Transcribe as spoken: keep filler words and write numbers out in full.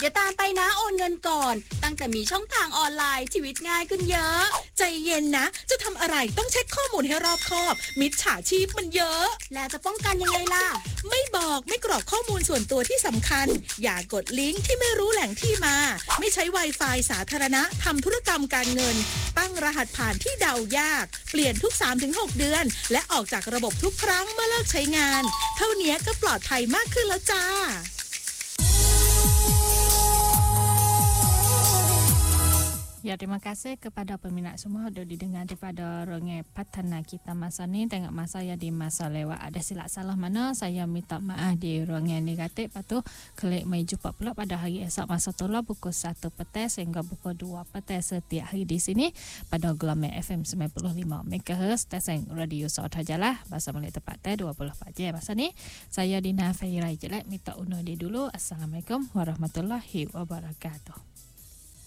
อย่าตามไปนะโอนเงินก่อนตั้งแต่มีช่องทางออนไลน์ชีวิตง่ายขึ้นเยอะใจเย็นนะจะทำอะไรต้องเช็คข้อมูลให้รอบคอบมิจฉาชีพมันเยอะแล้วจะป้องกันยังไงล่ะไม่บอกไม่กรอกข้อมูลส่วนตัวที่สำคัญอย่ากดลิงก์ที่ไม่รู้แหล่งที่มาไม่ใช้ Wi-Fi สาธารณะทำธุรกรรมการเงินตั้งรหัสผ่านที่เดายากเปลี่ยนทุก สามถึงหก เดือนและออกจากระบบทุกครั้งเมื่อเลิกใช้งานเท่านี้ก็ปลอดภัยมากขึ้นแล้วจ้า Ya, terima kasih kepada peminat semua sudah didengar daripada Rongeng Partana kita masa ni. Tengok masa yang di masa lewat ada silap salah mana, saya minta maaf di Rongeng negatif. Lepas tu, klik mai jumpa pula pada hari esok masa tolak pukul satu petang sehingga pukul dua petang setiap hari di sini pada gelombang F M sembilan puluh lima megahertz stesen Radio Sarawak Jalah bahasa Melayu tepatnya dua puluh empat jam. Masa ni, saya Dina Fairai Jelek minta undur diri dulu. Assalamualaikum warahmatullahi wabarakatuh.